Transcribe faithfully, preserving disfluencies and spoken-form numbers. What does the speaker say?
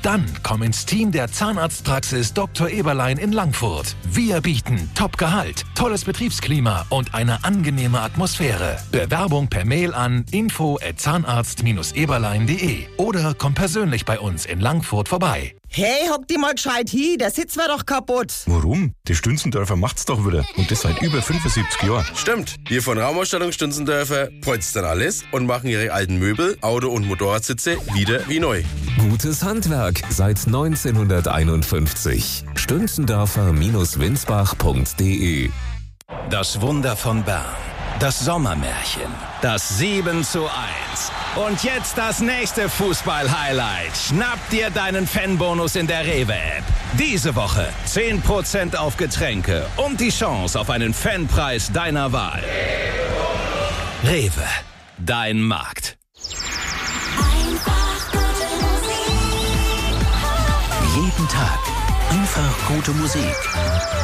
Dann komm ins Team der Zahnarztpraxis Doktor Eberlein in Langfurt. Wir bieten Top-Gehalt, tolles Betriebsklima und eine angenehme Atmosphäre. Bewerbung per Mail an info at zahnarzt eberlein punkt de oder komm persönlich bei uns in Langfurt vorbei. Hey, hock die mal gescheit hin, der Sitz war doch kaputt. Warum? Die Stünzendörfer macht's doch wieder. Und das seit über fünfundsiebzig Jahren. Stimmt. Wir von Raumausstattung Stünzendörfer polstern alles und machen ihre alten Möbel, Auto- und Motorradsitze wieder wie neu. Gutes Handwerk seit neunzehnhunderteinundfünfzig. stünzendörfer Winsbach punkt de. Das Wunder von Bern. Das Sommermärchen. Das sieben zu eins. Und jetzt das nächste Fußball-Highlight. Schnapp dir deinen Fanbonus in der Rewe-App. Diese Woche zehn Prozent auf Getränke und die Chance auf einen Fanpreis deiner Wahl. Rewe, dein Markt. Einfach gute Musik. Jeden Tag einfach gute Musik.